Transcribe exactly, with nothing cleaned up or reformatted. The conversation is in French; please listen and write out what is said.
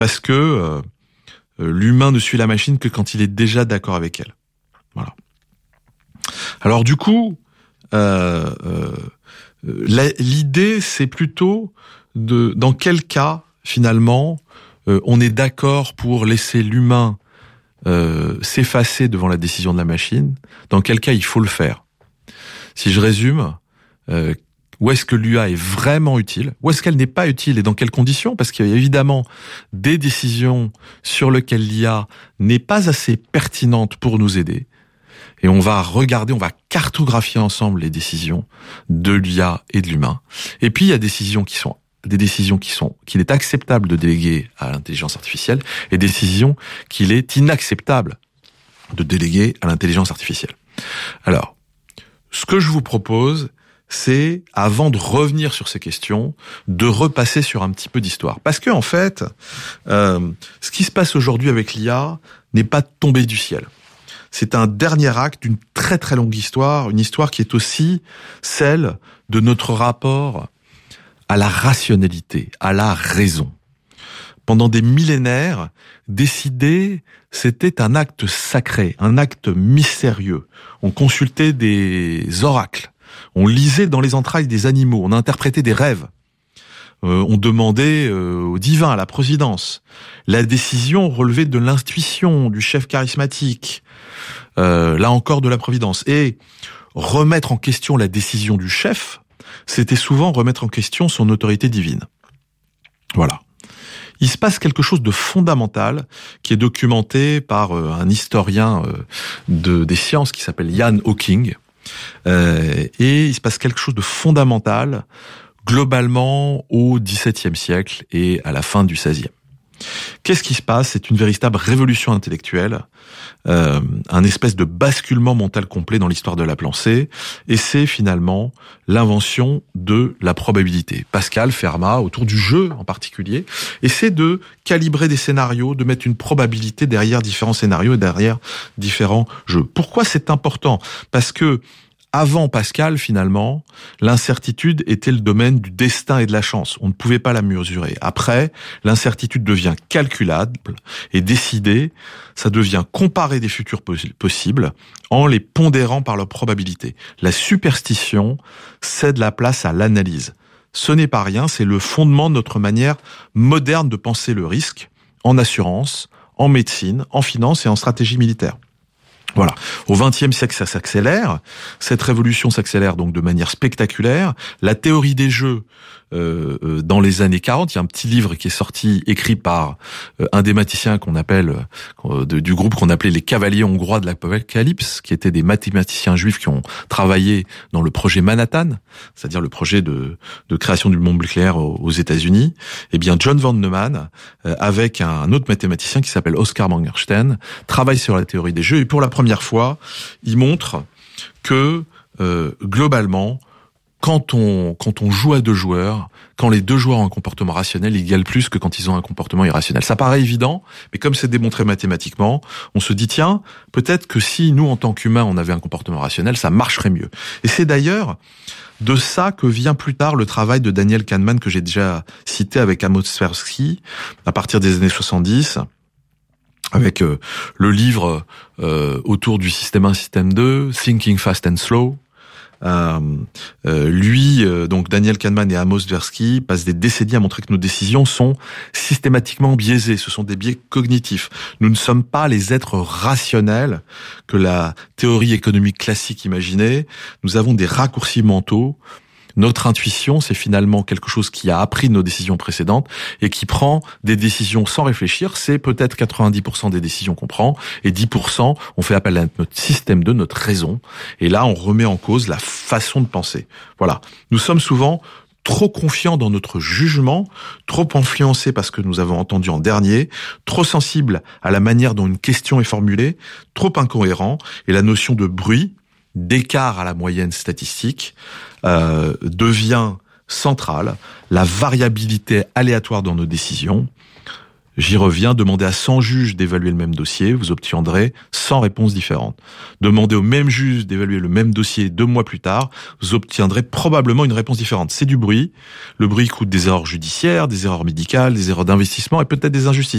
parce que euh, l'humain ne suit la machine que quand il est déjà d'accord avec elle. Voilà. Alors du coup, euh, euh, la, l'idée, c'est plutôt de dans quel cas, finalement, euh, on est d'accord pour laisser l'humain euh, s'effacer devant la décision de la machine, dans quel cas il faut le faire. Si je résume, euh, où est-ce que l'U A est vraiment utile, où est-ce qu'elle n'est pas utile et dans quelles conditions, parce qu'il y a évidemment des décisions sur lesquelles l'I A n'est pas assez pertinente pour nous aider. Et on va regarder, on va cartographier ensemble les décisions de l'I A et de l'humain. Et puis il y a des décisions qui sont des décisions qui sont qu'il est acceptable de déléguer à l'intelligence artificielle et des décisions qu'il est inacceptable de déléguer à l'intelligence artificielle. Alors, ce que je vous propose, c'est, avant de revenir sur ces questions, de repasser sur un petit peu d'histoire. Parce que en fait, euh, ce qui se passe aujourd'hui avec l'I A n'est pas tombé du ciel. C'est un dernier acte d'une très très longue histoire, une histoire qui est aussi celle de notre rapport à la rationalité, à la raison. Pendant des millénaires, décider, c'était un acte sacré, un acte mystérieux. On consultait des oracles, on lisait dans les entrailles des animaux, on interprétait des rêves. Euh, on demandait euh, au divin, à la providence. La décision relevait de l'intuition, du chef charismatique, euh, là encore de la providence. Et remettre en question la décision du chef, c'était souvent remettre en question son autorité divine. Voilà. Il se passe quelque chose de fondamental qui est documenté par euh, un historien euh, de, des sciences qui s'appelle Ian Hawking. Euh, et il se passe quelque chose de fondamental globalement au dix-septième siècle et à la fin du seizième. Qu'est-ce qui se passe ? C'est une véritable révolution intellectuelle, euh, un espèce de basculement mental complet dans l'histoire de la pensée, et c'est finalement l'invention de la probabilité. Pascal, Fermat, autour du jeu en particulier, essaie de calibrer des scénarios, de mettre une probabilité derrière différents scénarios et derrière différents jeux. Pourquoi c'est important ? Parce que avant Pascal, finalement, l'incertitude était le domaine du destin et de la chance. On ne pouvait pas la mesurer. Après, l'incertitude devient calculable et décider, ça devient comparer des futurs possibles en les pondérant par leur probabilité. La superstition cède la place à l'analyse. Ce n'est pas rien, c'est le fondement de notre manière moderne de penser le risque en assurance, en médecine, en finance et en stratégie militaire. Voilà. Au vingtième siècle, ça s'accélère. Cette révolution s'accélère donc de manière spectaculaire. La théorie des jeux, euh, euh, dans les années quarante, il y a un petit livre qui est sorti, écrit par euh, un des mathématiciens qu'on appelle, euh, de, du groupe qu'on appelait les cavaliers hongrois de l'Apocalypse, qui étaient des mathématiciens juifs qui ont travaillé dans le projet Manhattan, c'est-à-dire le projet de, de création du bombe nucléaire aux, aux États-Unis. Eh bien, John von Neumann, euh, avec un autre mathématicien qui s'appelle Oscar Mangerstein, travaille sur la théorie des jeux et pour la première fois, il montre que euh, globalement, quand on quand on joue à deux joueurs, quand les deux joueurs ont un comportement rationnel, ils gagnent plus que quand ils ont un comportement irrationnel. Ça paraît évident, mais comme c'est démontré mathématiquement, on se dit tiens, peut-être que si nous en tant qu'humains on avait un comportement rationnel, ça marcherait mieux. Et c'est d'ailleurs de ça que vient plus tard le travail de Daniel Kahneman que j'ai déjà cité avec Amos Tversky à partir des années soixante-dix. Avec euh, le livre euh, autour du système un, système deux, Thinking Fast and Slow. Euh, euh, lui, euh, donc Daniel Kahneman et Amos Tversky passent des décennies à montrer que nos décisions sont systématiquement biaisées. Ce sont des biais cognitifs. Nous ne sommes pas les êtres rationnels que la théorie économique classique imaginait. Nous avons des raccourcis mentaux. Notre intuition, c'est finalement quelque chose qui a appris de nos décisions précédentes et qui prend des décisions sans réfléchir. C'est peut-être quatre-vingt-dix pour cent des décisions qu'on prend et dix pour cent, on fait appel à notre système deux, notre raison. Et là, on remet en cause la façon de penser. Voilà. Nous sommes souvent trop confiants dans notre jugement, trop influencés par ce que nous avons entendu en dernier, trop sensibles à la manière dont une question est formulée, trop incohérents, et la notion de bruit, d'écart à la moyenne statistique, euh, devient centrale. La variabilité aléatoire dans nos décisions. J'y reviens, demandez à cent juges d'évaluer le même dossier, vous obtiendrez cent réponses différentes. Demandez au même juge d'évaluer le même dossier deux mois plus tard, vous obtiendrez probablement une réponse différente. C'est du bruit. Le bruit coûte des erreurs judiciaires, des erreurs médicales, des erreurs d'investissement et peut-être des injustices.